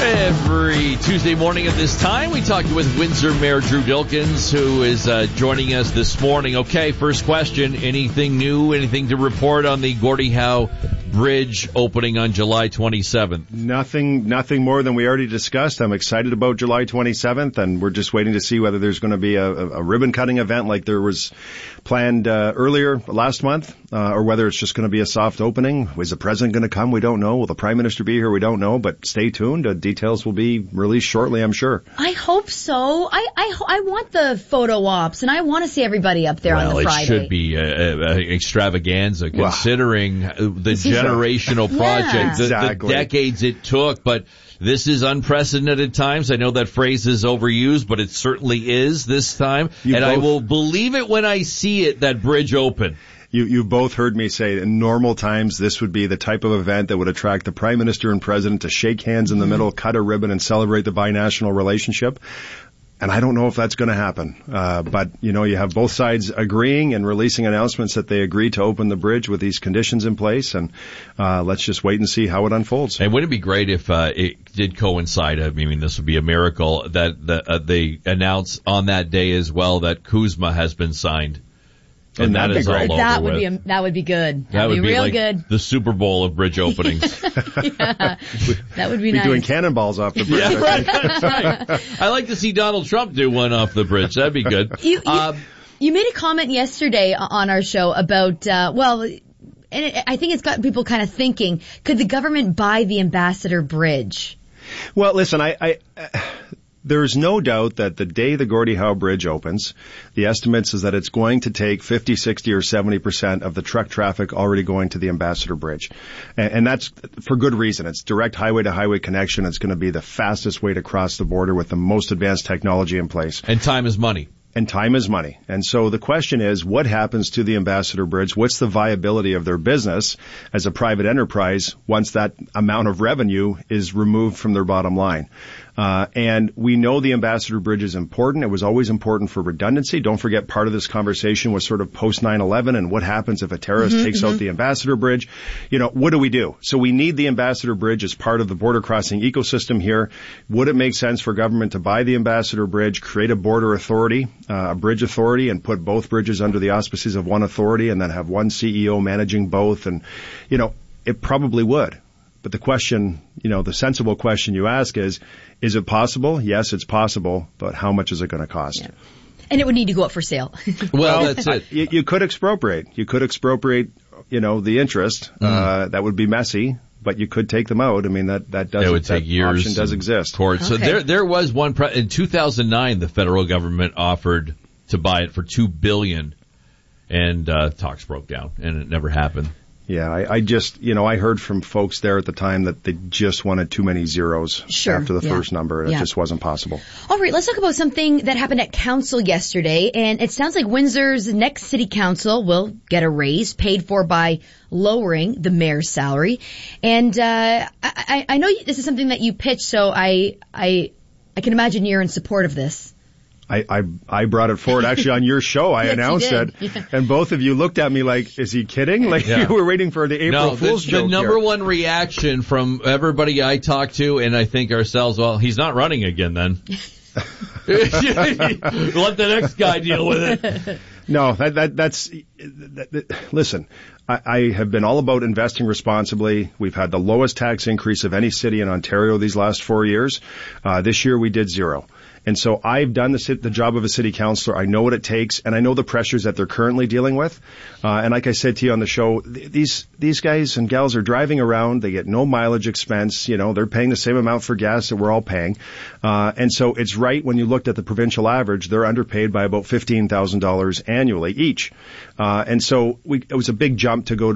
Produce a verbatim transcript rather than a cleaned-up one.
Every Tuesday morning at this time, we talk with Windsor Mayor Drew Dilkens, who is uh, joining us this morning. Okay, first question. Anything new, anything to report on the Gordie Howe Bridge opening on July twenty-seventh? Nothing, nothing more than we already discussed. I'm excited about July twenty-seventh, and we're just waiting to see whether there's going to be a, a ribbon-cutting event like there was planned uh, earlier last month, uh, or whether it's just going to be a soft opening. Is the president going to come? We don't know. Will the prime minister be here? We don't know, but stay tuned. Uh, details will be released shortly, I'm sure. I hope so. I I, I want the photo ops, and I want to see everybody up there well, on the Friday. Well, it should be an extravaganza considering wow. the generational a, project, yeah. the, exactly. the decades it took, but this is unprecedented times. I know that phrase is overused, but it certainly is this time, you and both, I will believe it when I see it, that bridge open. You, you both heard me say in normal times this would be the type of event that would attract the prime minister and president to shake hands in the mm-hmm. middle, cut a ribbon, and celebrate the binational relationship. And I don't know if that's going to happen. Uh, but, you know, you have both sides agreeing and releasing announcements that they agree to open the bridge with these conditions in place. And uh, let's just wait and see how it unfolds. And wouldn't it be great if uh, it did coincide? I mean, this would be a miracle that the, uh, they announce on that day as well that CUSMA has been signed. And, and that is all that would with. be a, that would be good. That That'd would be, be real like good. The Super Bowl of bridge openings. Yeah, that would be We'd nice. Be doing cannonballs off the bridge. Yeah, right, that's right. I like to see Donald Trump do one off the bridge. That'd be good. You, you, um, you made a comment yesterday on our show about uh, well, and it, I think it's got people kind of thinking: could the government buy the Ambassador Bridge? Well, listen, I. I uh, There's no doubt that the day the Gordie Howe Bridge opens, the estimates is that it's going to take fifty, sixty, or seventy percent of the truck traffic already going to the Ambassador Bridge. And, and that's for good reason. It's direct highway-to-highway connection. It's going to be the fastest way to cross the border with the most advanced technology in place. And time is money. And time is money. And so the question is, what happens to the Ambassador Bridge? What's the viability of their business as a private enterprise once that amount of revenue is removed from their bottom line? Uh, and we know the Ambassador Bridge is important. It was always important for redundancy. Don't forget, part of this conversation was sort of post nine eleven and what happens if a terrorist mm-hmm, takes mm-hmm. out the Ambassador Bridge. You know, what do we do? So we need the Ambassador Bridge as part of the border crossing ecosystem here. Would it make sense for government to buy the Ambassador Bridge, create a border authority, uh, a bridge authority, and put both bridges under the auspices of one authority and then have one C E O managing both? And, you know, it probably would. But the question, you know, the sensible question you ask is, is it possible? Yes, it's possible, but how much is it going to cost? Yeah. And it would need to go up for sale. Well, that's it. You, you could expropriate. You could expropriate, you know, the interest. Mm. Uh, that would be messy, but you could take them out. I mean, that, that does, it would take that years option does exist. Court. Okay. So there, there was one, pre- in two thousand nine, the federal government offered to buy it for two billion dollars, and, uh, talks broke down, and it never happened. Yeah, I, I just, you know, I heard from folks there at the time that they just wanted too many zeros sure, after the yeah. first number, and yeah. it just wasn't possible. All right, let's talk about something that happened at council yesterday, and it sounds like Windsor's next city council will get a raise paid for by lowering the mayor's salary. And uh, I, I know this is something that you pitched, so I, I, I can imagine you're in support of this. I, I, I brought it forward actually on your show. I yes, announced it. Yeah. And both of you looked at me like, is he kidding? Like yeah. you were waiting for the April no, Fool's the, joke. The number here. one reaction from everybody I talked to, and I think ourselves, well, he's not running again then. Let the next guy deal with it. No, that, that, that's, that, that, listen, I, I have been all about investing responsibly. We've had the lowest tax increase of any city in Ontario these last four years. Uh, this year we did zero. And so I've done the, the job of a city councilor. I know what it takes, and I know the pressures that they're currently dealing with. Uh, and like I said to you on the show, th- these these guys and gals are driving around. They get no mileage expense. You know, they're paying the same amount for gas that we're all paying. Uh, and so it's right when you looked at the provincial average, they're underpaid by about fifteen thousand dollars annually each. Uh, and so we, it was a big jump to go